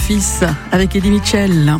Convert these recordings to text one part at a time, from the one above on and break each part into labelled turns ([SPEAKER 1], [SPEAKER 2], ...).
[SPEAKER 1] fils avec Eddie Mitchell.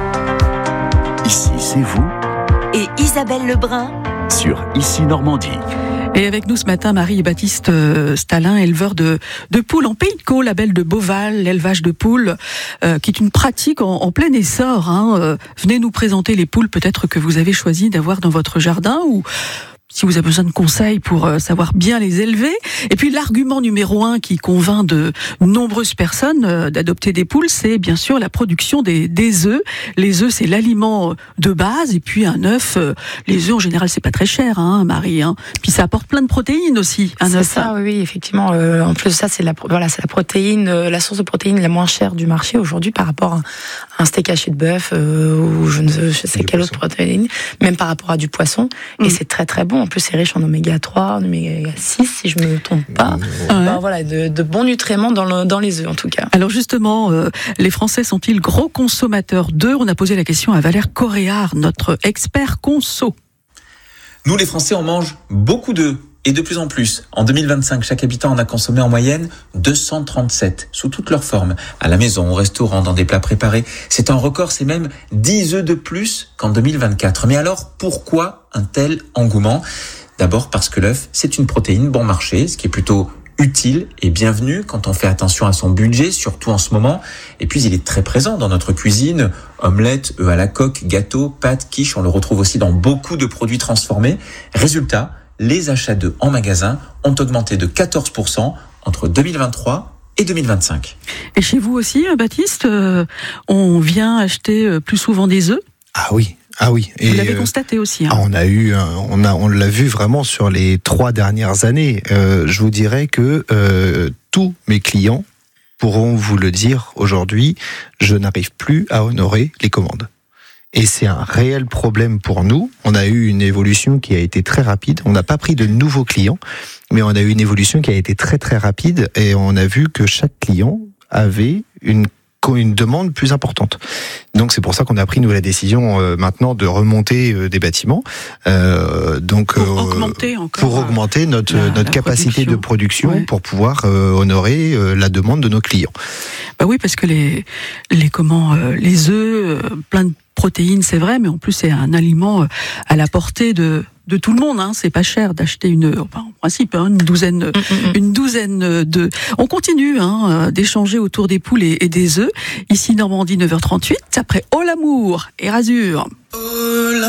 [SPEAKER 2] Ici, c'est vous.
[SPEAKER 3] Et Isabelle Lebrun
[SPEAKER 2] Sur Ici Normandie.
[SPEAKER 1] Et avec nous ce matin, Marie et Baptiste Stalin, éleveurs de poules en Pays de Caux, label de Beauval, l'élevage de poules, qui est une pratique en plein essor. Venez nous présenter les poules peut-être que vous avez choisi d'avoir dans votre jardin ou si vous avez besoin de conseils pour savoir bien les élever. Et puis l'argument numéro 1 qui convainc de nombreuses personnes d'adopter des poules, c'est bien sûr la production des œufs. Les œufs, c'est l'aliment de base. Et puis un œuf, les œufs en général, c'est pas très cher, Marie. Puis ça apporte plein de protéines aussi. Un œuf.
[SPEAKER 4] C'est ça, oui, effectivement. En plus de ça, c'est la protéine, la source de protéines la moins chère du marché aujourd'hui par rapport à un steak haché de bœuf ou je sais quelle autre protéine, même par rapport à du poisson. Et c'est très très bon. En plus, c'est riche en oméga 3, en oméga 6, si je me trompe pas. Voilà, de bons nutriments dans les œufs, en tout cas.
[SPEAKER 1] Alors justement, les Français sont-ils gros consommateurs d'œufs ? On a posé la question à Valère Coréard, notre expert conso.
[SPEAKER 5] Nous, les Français, on mange beaucoup d'œufs. Et de plus en plus. En 2025, chaque habitant en a consommé en moyenne 237, sous toutes leurs formes. À la maison, au restaurant, dans des plats préparés. C'est un record, c'est même 10 œufs de plus qu'en 2024. Mais alors, pourquoi un tel engouement ? D'abord parce que l'œuf, c'est une protéine bon marché, ce qui est plutôt utile et bienvenu quand on fait attention à son budget, surtout en ce moment. Et puis, il est très présent dans notre cuisine. Omelette, œufs à la coque, gâteaux, pâtes, quiches, on le retrouve aussi dans beaucoup de produits transformés. Résultat, les achats d'œufs en magasin ont augmenté de 14% entre 2023 et 2025.
[SPEAKER 1] Et chez vous aussi, Baptiste, on vient acheter plus souvent des œufs ?
[SPEAKER 6] Ah oui.
[SPEAKER 1] Et vous l'avez constaté aussi.
[SPEAKER 6] On l'a vu vraiment sur les 3 dernières années. Je vous dirais que tous mes clients pourront vous le dire aujourd'hui, je n'arrive plus à honorer les commandes. Et c'est un réel problème pour nous. On a eu une évolution qui a été très rapide. On n'a pas pris de nouveaux clients, mais on a eu une évolution qui a été très très rapide et on a vu que chaque client avait une demande plus importante. Donc c'est pour ça qu'on a pris nous la décision maintenant de remonter des bâtiments. Pour augmenter notre capacité de production pour pouvoir honorer la demande de nos clients.
[SPEAKER 1] Bah oui, parce que les œufs, plein de protéines, c'est vrai, mais en plus c'est un aliment à la portée de tout le monde. C'est pas cher d'acheter en principe une douzaine d'œufs. On continue d'échanger autour des poules et des œufs. Ici Normandie 9h38 après Oh l'amour et Razur.